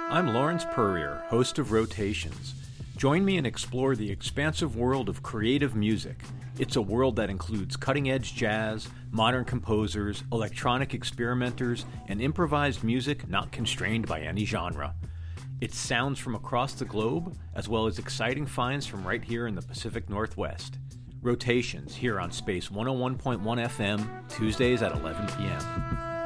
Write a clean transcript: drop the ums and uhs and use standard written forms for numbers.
I'm Lawrence Purrier, host of Rotations. Join me and explore the expansive world of creative music. It's a world that includes cutting-edge jazz, modern composers, electronic experimenters, and improvised music not constrained by any genre. It's sounds from across the globe, as well as exciting finds from right here in the Pacific Northwest. Rotations here on Space 101.1 FM, Tuesdays at 11 p.m.